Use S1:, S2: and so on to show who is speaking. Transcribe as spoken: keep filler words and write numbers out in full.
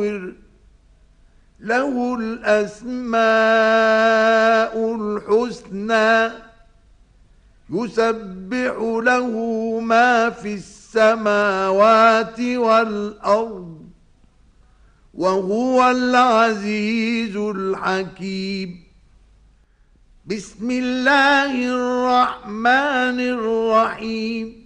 S1: المصور له الأسماء الحسنى يسبح له ما في السماوات والأرض وهو العزيز الحكيم. بسم الله الرحمن الرحيم.